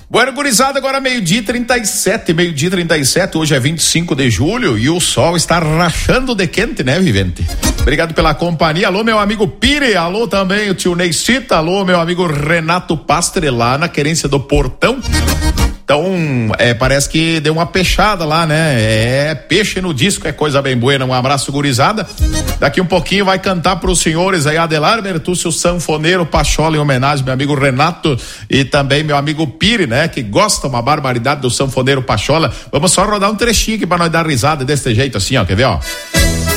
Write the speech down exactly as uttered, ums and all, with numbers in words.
Bueno, gurizada, agora meio-dia e trinta e sete, meio-dia e trinta e sete, hoje é vinte e cinco de julho e o sol está rachando de quente, né, Vivente? Obrigado pela companhia. Alô, meu amigo Pire, alô também o tio Neicita, alô, meu amigo Renato Pastre, lá na querência do Portão. Então, é, parece que deu uma peixada lá, né? É, peixe no disco é coisa bem buena. Um abraço, gurizada. Daqui um pouquinho vai cantar pros senhores aí, Adelar Bertúcio, sanfoneiro Pachola, em homenagem ao meu amigo Renato e também meu amigo Pire, né? Que gosta uma barbaridade do sanfoneiro Pachola. Vamos só rodar um trechinho aqui pra nós dar risada desse jeito assim, ó. Quer ver, ó?